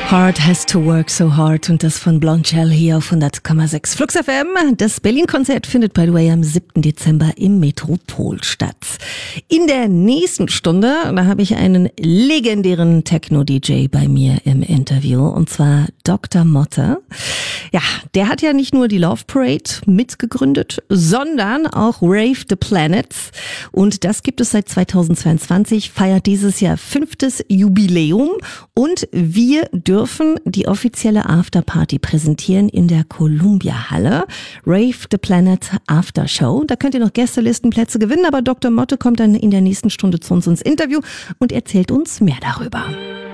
Hard has to work so hard und das von Blond Shell hier auf 100,6 Flux FM. Das Berlin-Konzert findet, by the way, am 7. Dezember im Metropol statt. In der nächsten Stunde, da habe ich einen legendären Techno-DJ bei mir im Interview und zwar Dr. Motte. Ja, der hat ja nicht nur die Love Parade mitgegründet, sondern auch Rave the Planets und das gibt es seit 2022, feiert dieses Jahr 5. Jubiläum und wir dürfen die offizielle Afterparty präsentieren in der Columbia Halle. Rave the Planet After Show. Da könnt ihr noch Gästelistenplätze gewinnen, aber Dr. Motte kommt dann in der nächsten Stunde zu uns ins Interview und erzählt uns mehr darüber.